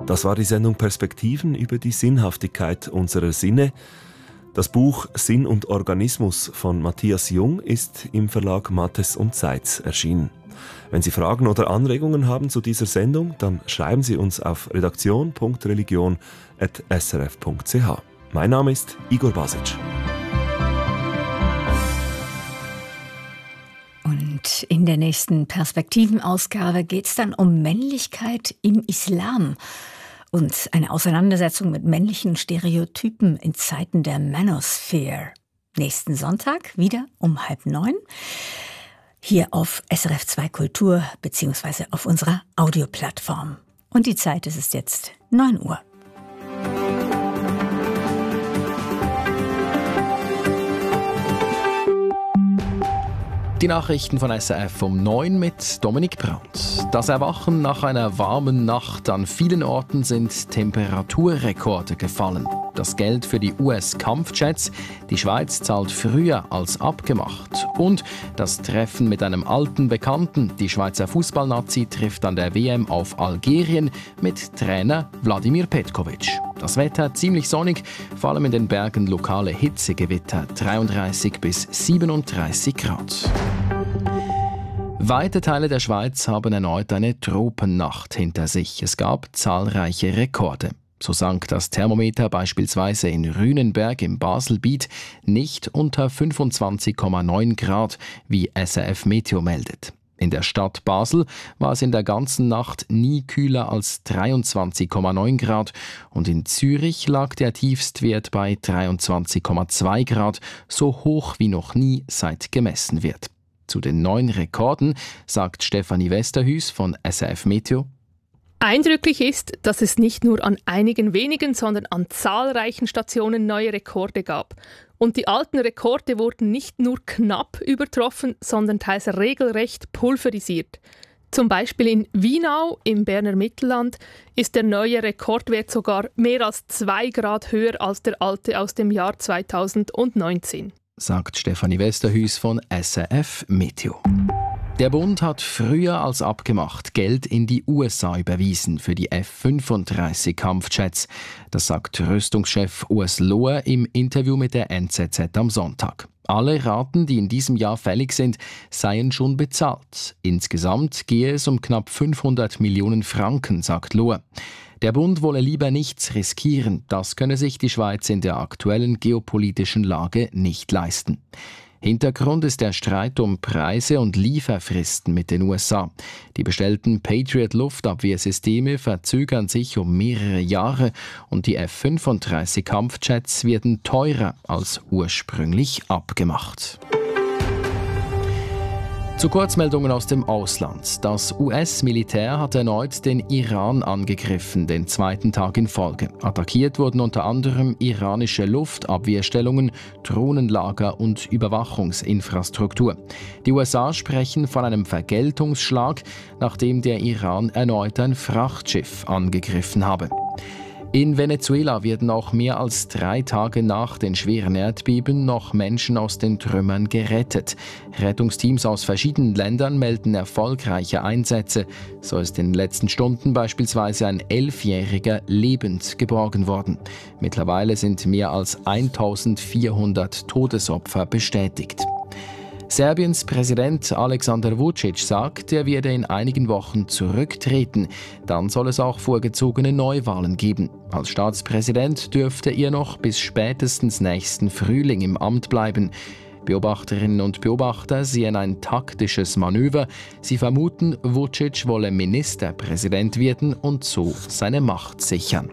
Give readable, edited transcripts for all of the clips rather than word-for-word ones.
Das war die Sendung Perspektiven über die Sinnhaftigkeit unserer Sinne. Das Buch Sinn und Organismus von Matthias Jung ist im Verlag Matthes und Seitz erschienen. Wenn Sie Fragen oder Anregungen haben zu dieser Sendung, dann schreiben Sie uns auf redaktion.religion@srf.ch. Mein Name ist Igor Basic. Und in der nächsten Perspektivenausgabe geht es dann um Männlichkeit im Islam und eine Auseinandersetzung mit männlichen Stereotypen in Zeiten der Manosphere. Nächsten Sonntag wieder um 8:30 hier auf SRF 2 Kultur bzw. auf unserer Audioplattform. Und die Zeit ist es jetzt 9 Uhr. Die Nachrichten von SRF um 9 mit Dominik Brandt. Das Erwachen nach einer warmen Nacht. An vielen Orten sind Temperaturrekorde gefallen. Das Geld für die US-Kampfjets. Die Schweiz zahlt früher als abgemacht. Und das Treffen mit einem alten Bekannten. Die Schweizer Fußballnazi trifft an der WM auf Algerien mit Trainer Wladimir Petkovic. Das Wetter ziemlich sonnig, vor allem in den Bergen lokale Hitzegewitter, 33 bis 37 Grad. Weite Teile der Schweiz haben erneut eine Tropennacht hinter sich. Es gab zahlreiche Rekorde. So sank das Thermometer beispielsweise in Rühnenberg im Baselbiet nicht unter 25,9 Grad, wie SRF Meteo meldet. In der Stadt Basel war es in der ganzen Nacht nie kühler als 23,9 Grad und in Zürich lag der Tiefstwert bei 23,2 Grad, so hoch wie noch nie seit gemessen wird. Zu den neuen Rekorden sagt Stefanie Westerhüs von SRF Meteo: Eindrücklich ist, dass es nicht nur an einigen wenigen, sondern an zahlreichen Stationen neue Rekorde gab. Und die alten Rekorde wurden nicht nur knapp übertroffen, sondern teils regelrecht pulverisiert. Zum Beispiel in Wienau im Berner Mittelland ist der neue Rekordwert sogar mehr als 2 Grad höher als der alte aus dem Jahr 2019. Sagt Stefanie Westerhüs von SRF Meteo. Der Bund hat früher als abgemacht Geld in die USA überwiesen für die F-35 Kampfjets. Das sagt Rüstungschef Urs Lohr im Interview mit der NZZ am Sonntag. Alle Raten, die in diesem Jahr fällig sind, seien schon bezahlt. Insgesamt gehe es um knapp 500 Millionen Franken, sagt Lohr. Der Bund wolle lieber nichts riskieren. Das könne sich die Schweiz in der aktuellen geopolitischen Lage nicht leisten. Hintergrund ist der Streit um Preise und Lieferfristen mit den USA. Die bestellten Patriot-Luftabwehrsysteme verzögern sich um mehrere Jahre und die F-35 Kampfjets werden teurer als ursprünglich abgemacht. Zu Kurzmeldungen aus dem Ausland. Das US-Militär hat erneut den Iran angegriffen, den zweiten Tag in Folge. Attackiert wurden unter anderem iranische Luftabwehrstellungen, Drohnenlager und Überwachungsinfrastruktur. Die USA sprechen von einem Vergeltungsschlag, nachdem der Iran erneut ein Frachtschiff angegriffen habe. In Venezuela werden auch mehr als 3 Tage nach den schweren Erdbeben noch Menschen aus den Trümmern gerettet. Rettungsteams aus verschiedenen Ländern melden erfolgreiche Einsätze. So ist in den letzten Stunden beispielsweise ein 11-Jähriger lebend geborgen worden. Mittlerweile sind mehr als 1400 Todesopfer bestätigt. Serbiens Präsident Aleksandar Vučić sagt, er werde in einigen Wochen zurücktreten. Dann soll es auch vorgezogene Neuwahlen geben. Als Staatspräsident dürfte er noch bis spätestens nächsten Frühling im Amt bleiben. Beobachterinnen und Beobachter sehen ein taktisches Manöver. Sie vermuten, Vučić wolle Ministerpräsident werden und so seine Macht sichern.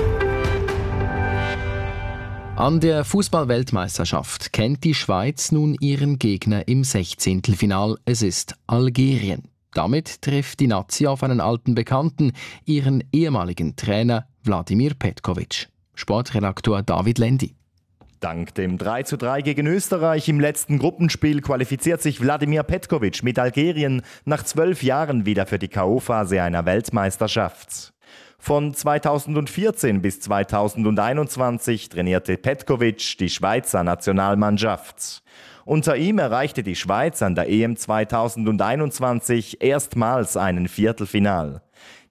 An der Fußball-Weltmeisterschaft kennt die Schweiz nun ihren Gegner im 16. Es ist Algerien. Damit trifft die Nazi auf einen alten Bekannten, ihren ehemaligen Trainer Wladimir Petkovic. Sportredaktor David Lendi. Dank dem 3:3 gegen Österreich im letzten Gruppenspiel qualifiziert sich Wladimir Petkovic mit Algerien nach 12 Jahren wieder für die K.O.-Phase einer Weltmeisterschaft. Von 2014 bis 2021 trainierte Petkovic die Schweizer Nationalmannschaft. Unter ihm erreichte die Schweiz an der EM 2021 erstmals einen Viertelfinal.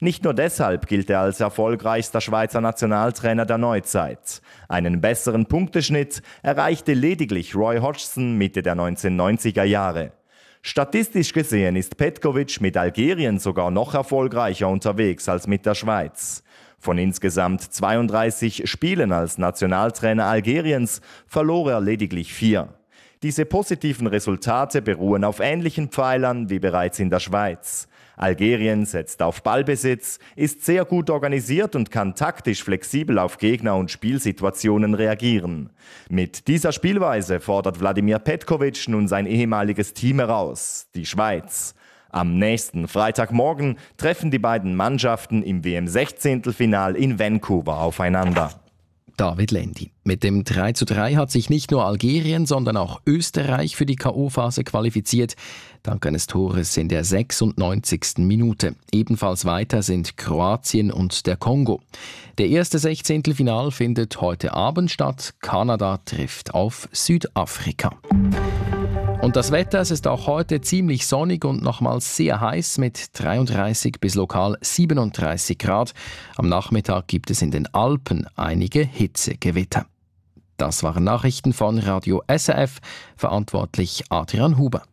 Nicht nur deshalb gilt er als erfolgreichster Schweizer Nationaltrainer der Neuzeit. Einen besseren Punkteschnitt erreichte lediglich Roy Hodgson Mitte der 1990er Jahre. Statistisch gesehen ist Petković mit Algerien sogar noch erfolgreicher unterwegs als mit der Schweiz. Von insgesamt 32 Spielen als Nationaltrainer Algeriens verlor er lediglich 4. Diese positiven Resultate beruhen auf ähnlichen Pfeilern wie bereits in der Schweiz. Algerien setzt auf Ballbesitz, ist sehr gut organisiert und kann taktisch flexibel auf Gegner und Spielsituationen reagieren. Mit dieser Spielweise fordert Vladimir Petković nun sein ehemaliges Team heraus, die Schweiz. Am nächsten Freitagmorgen treffen die beiden Mannschaften im WM-16-Final in Vancouver aufeinander. David Lendi. Mit dem 3:3 hat sich nicht nur Algerien, sondern auch Österreich für die K.O.-Phase qualifiziert, dank eines Tores in der 96. Minute. Ebenfalls weiter sind Kroatien und der Kongo. Der erste 16-Final findet heute Abend statt. Kanada trifft auf Südafrika. Und das Wetter, es ist auch heute ziemlich sonnig und nochmals sehr heiß mit 33 bis lokal 37 Grad. Am Nachmittag gibt es in den Alpen einige Hitzegewitter. Das waren Nachrichten von Radio SRF, verantwortlich Adrian Huber.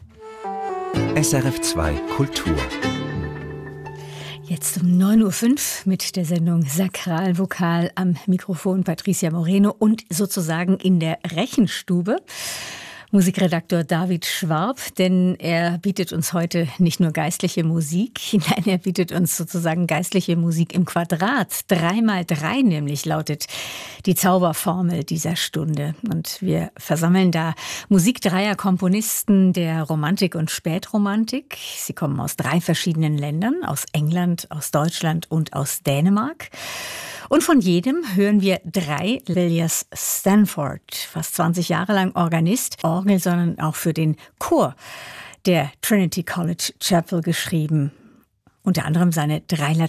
SRF 2 Kultur. Jetzt um 9.05 Uhr mit der Sendung Sakralvokal am Mikrofon Patricia Moreno und sozusagen in der Rechenstube Musikredakteur David Schwab, denn er bietet uns heute nicht nur geistliche Musik, nein, er bietet uns sozusagen geistliche Musik im Quadrat. 3x3 nämlich lautet die Zauberformel dieser Stunde. Und wir versammeln da Musik dreier Komponisten der Romantik und Spätromantik. Sie kommen aus 3 verschiedenen Ländern, aus England, aus Deutschland und aus Dänemark. Und von jedem hören wir 3. Lilias Stanford, fast 20 Jahre lang Organist, Orgel, sondern auch für den Chor der Trinity College Chapel geschrieben. Unter anderem seine 3